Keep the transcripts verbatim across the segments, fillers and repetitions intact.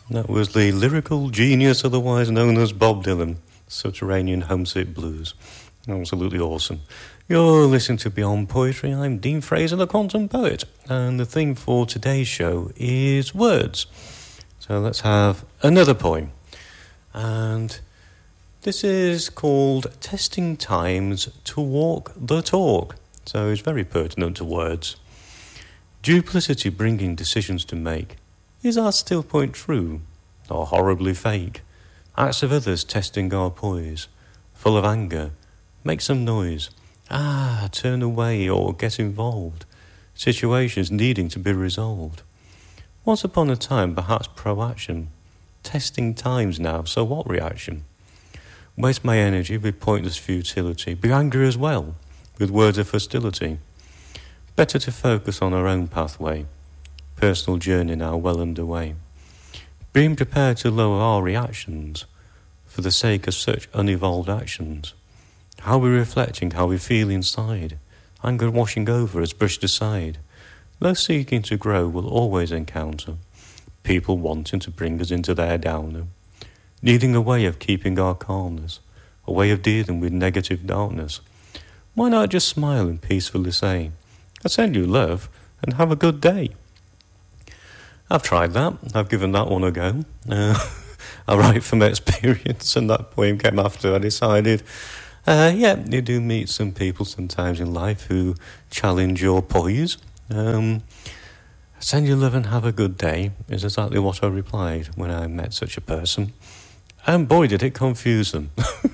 That was the lyrical genius, otherwise known as Bob Dylan, Subterranean Homesick Blues. Absolutely awesome. You're listening to Beyond Poetry. I'm Dean Fraser, the Quantum Poet, and the theme for today's show is words. So let's have another poem. And this is called Testing Times to Walk the Talk. So it's very pertinent to words. Duplicity bringing decisions to make. Is our still point true or horribly fake? Acts of others testing our poise. Full of anger. Make some noise. Ah, turn away or get involved. Situations needing to be resolved. Once upon a time, perhaps proaction. Testing times now, so what reaction? Waste my energy with pointless futility. Be angry as well, with words of hostility. Better to focus on our own pathway. Personal journey now well underway. Being prepared to lower our reactions for the sake of such unevolved actions. How we're reflecting, how we feel inside. Anger washing over us, brushed aside. Those seeking to grow will always encounter people wanting to bring us into their downer. Needing a way of keeping our calmness. A way of dealing with negative darkness. Why not just smile and peacefully say, I send you love and have a good day. I've tried that. I've given that one a go. Uh, I write from experience, and that poem came after I decided, uh, yeah, you do meet some people sometimes in life who challenge your poise. Um, send you love and have a good day is exactly what I replied when I met such a person. And boy, did it confuse them.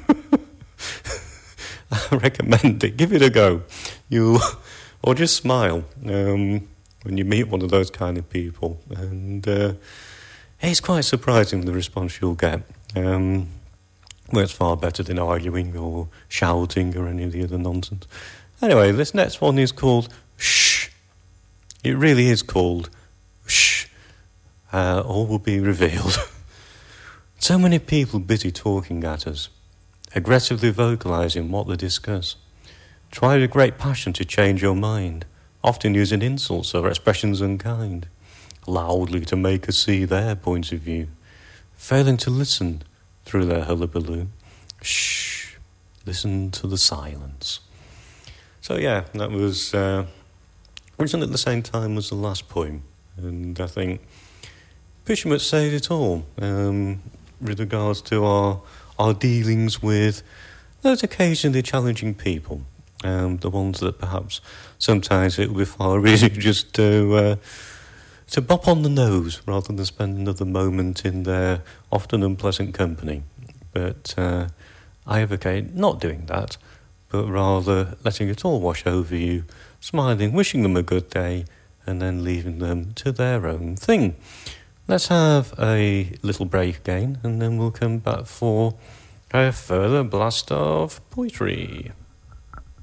I recommend it. Give it a go. You'll... Or just smile um, when you meet one of those kind of people. And uh, it's quite surprising the response you'll get. Um, well, it's far better than arguing or shouting or any of the other nonsense. Anyway, this next one is called Shh. It really is called Shh. Uh, all will be revealed. So many people busy talking at us, aggressively vocalising what they discuss. Try with great passion to change your mind, often using insults or expressions unkind, loudly to make us see their point of view, failing to listen through their hullabaloo. Shh, listen to the silence. So yeah, that was uh, written at the same time as the last poem, and I think pretty much said it all um, with regards to our, our dealings with those occasionally challenging people. Um, the ones that perhaps sometimes it would be far easier just to uh, to bop on the nose rather than spend another moment in their often unpleasant company. But uh, I advocate not doing that, but rather letting it all wash over you, smiling, wishing them a good day, and then leaving them to their own thing. Let's have a little break again, and then we'll come back for a further blast of poetry.